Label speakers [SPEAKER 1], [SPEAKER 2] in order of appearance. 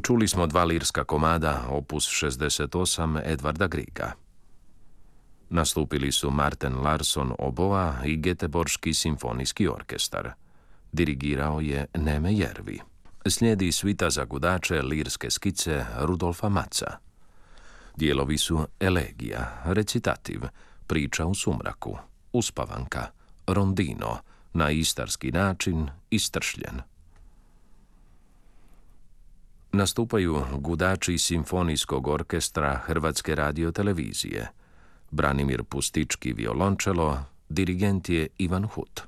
[SPEAKER 1] Čuli smo 2 lirska komada, opus 68 Edvarda Griega. Nastupili su Marten Larsson oboa i Göteborgski simfonijski orkestar. Dirigirao je Neme Järvi. Slijedi svita za gudače lirske skice Rudolfa Matza. Dijelovi su elegija, recitativ, priča u sumraku, uspavanka, rondino, na istarski način istršljen. Nastupaju gudači simfonijskog orkestra Hrvatske radiotelevizije. Branimir Pustički violončelo, dirigent je Ivan Hut.